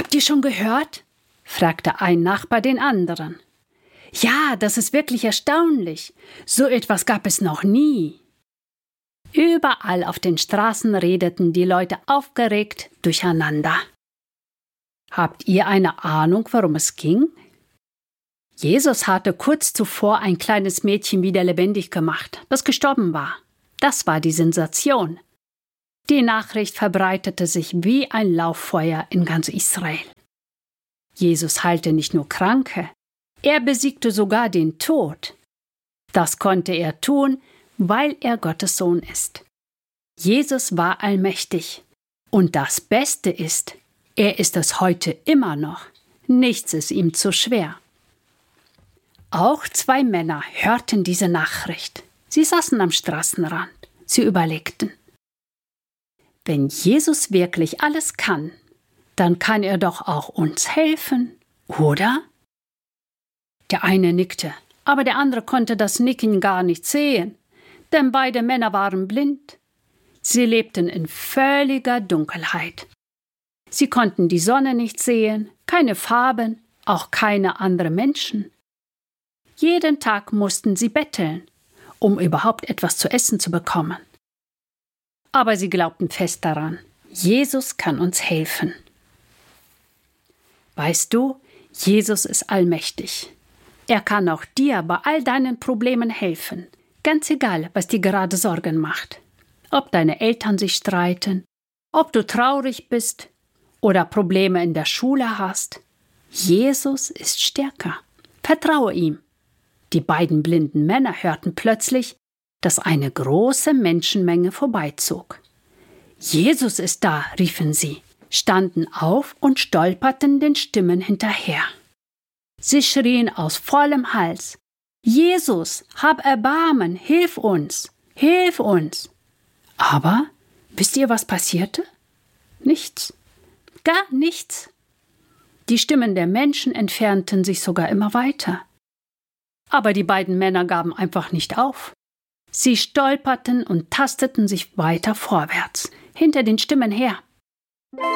Habt ihr schon gehört? Fragte ein Nachbar den anderen. Ja, das ist wirklich erstaunlich. So etwas gab es noch nie. Überall auf den Straßen redeten die Leute aufgeregt durcheinander. Habt ihr eine Ahnung, worum es ging? Jesus hatte kurz zuvor ein kleines Mädchen wieder lebendig gemacht, das gestorben war. Das war die Sensation. Die Nachricht verbreitete sich wie ein Lauffeuer in ganz Israel. Jesus heilte nicht nur Kranke, er besiegte sogar den Tod. Das konnte er tun, weil er Gottes Sohn ist. Jesus war allmächtig. Und das Beste ist, er ist es heute immer noch. Nichts ist ihm zu schwer. Auch 2 Männer hörten diese Nachricht. Sie saßen am Straßenrand. Sie überlegten: Wenn Jesus wirklich alles kann, dann kann er doch auch uns helfen, oder? Der eine nickte, aber der andere konnte das Nicken gar nicht sehen, denn beide Männer waren blind. Sie lebten in völliger Dunkelheit. Sie konnten die Sonne nicht sehen, keine Farben, auch keine anderen Menschen. Jeden Tag mussten sie betteln, um überhaupt etwas zu essen zu bekommen. Aber sie glaubten fest daran, Jesus kann uns helfen. Weißt du, Jesus ist allmächtig. Er kann auch dir bei all deinen Problemen helfen, ganz egal, was dir gerade Sorgen macht. Ob deine Eltern sich streiten, ob du traurig bist oder Probleme in der Schule hast. Jesus ist stärker. Vertraue ihm. Die beiden blinden Männer hörten plötzlich, dass eine große Menschenmenge vorbeizog. Jesus ist da, riefen sie, standen auf und stolperten den Stimmen hinterher. Sie schrien aus vollem Hals: Jesus, hab Erbarmen, hilf uns, hilf uns! Aber wisst ihr, was passierte? Nichts, gar nichts. Die Stimmen der Menschen entfernten sich sogar immer weiter. Aber die beiden Männer gaben einfach nicht auf. Sie stolperten und tasteten sich weiter vorwärts, hinter den Stimmen her.